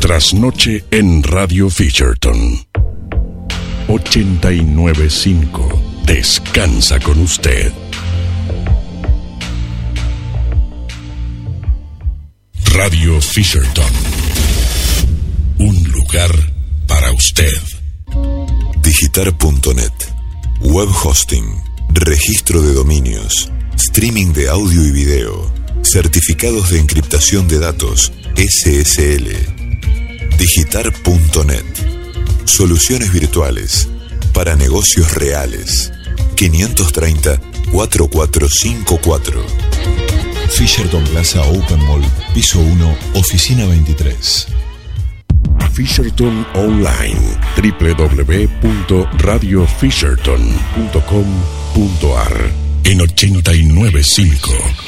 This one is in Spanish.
Trasnoche en Radio Fisherton 89.5. Descansa con usted. Radio Fisherton. Un lugar para usted. Digitar.net. Web hosting. Registro de dominios. Streaming de audio y video. Certificados de encriptación de datos. SSL. Digitar.net. Soluciones virtuales para negocios reales. 530-4454. Fisherton Plaza Open Mall, piso 1, oficina 23. Fisherton Online, www.radiofisherton.com.ar. En 89.5